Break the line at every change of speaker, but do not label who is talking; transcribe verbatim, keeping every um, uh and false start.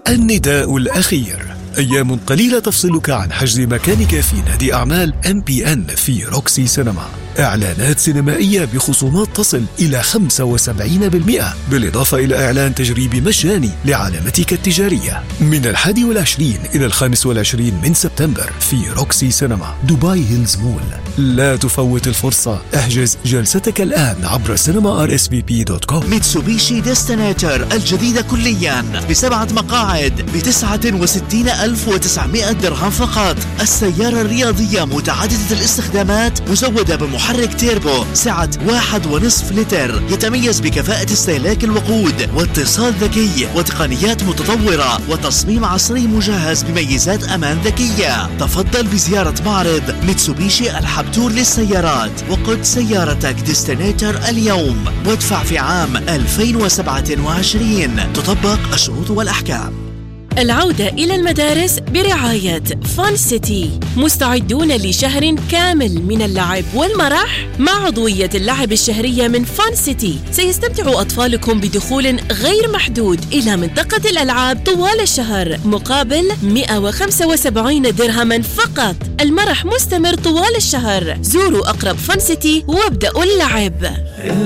النداء الأخير: أيام قليلة تفصلك عن حجز مكانك في نادي أعمال إم بي إن في روكسي سينما. إعلانات سينمائية بخصومات تصل إلى خمسة وسبعين بالمئة، بالإضافة إلى إعلان تجريبي مجاني لعلامتك التجارية من الحادي والعشرين إلى الخامس والعشرين من سبتمبر في روكسي سينما دبي هيلز مول. لا تفوت الفرصة، احجز جلستك الآن عبر سينما آر إس في بي دوت كوم.
ميتسوبيشي ديستنيتر الجديدة كليا بسبعة مقاعد بتسعة وستين ألف وتسعمائة درهم فقط. السيارة الرياضية متعددة الاستخدامات مزودة بمحرك محرك تيربو سعة واحد ونصف لتر، يتميز بكفاءة استهلاك الوقود واتصال ذكي وتقنيات متطورة وتصميم عصري مجهز بميزات أمان ذكية. تفضل بزيارة معرض ميتسوبيشي الحبتور للسيارات وقد سيارتك ديستنيتر اليوم وادفع في عام ألفين وسبعة وعشرين. تطبق الشروط والأحكام.
العودة إلى المدارس برعاية فان سيتي. مستعدون لشهر كامل من اللعب والمرح مع عضوية اللعب الشهرية من فان سيتي. سيستمتع أطفالكم بدخول غير محدود إلى منطقة الألعاب طوال الشهر مقابل مئة وخمسة وسبعين درهما فقط. المرح مستمر طوال الشهر. زوروا أقرب فان سيتي وابدأوا اللعب.